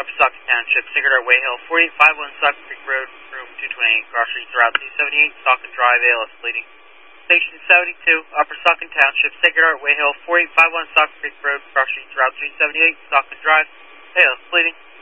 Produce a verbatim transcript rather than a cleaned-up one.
Upper Saucon Township, Sacred Heart Way Hill, forty-eight fifty-one Saucon Creek Road, room two twenty-eight, cross streets Route two seventy-eight, Saucon Drive, A L S bleeding. Station seventy-two, Upper Saucon Township, Sacred Heart Way Hill, forty-eight fifty-one Saucon Creek Road, cross streets Route three seventy-eight, Saucon Drive, A L S bleeding.